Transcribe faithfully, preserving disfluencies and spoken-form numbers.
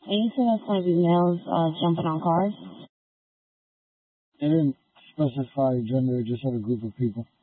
And you said that's going to be males uh, jumping on cars? They didn't specify gender, it just had a group of people.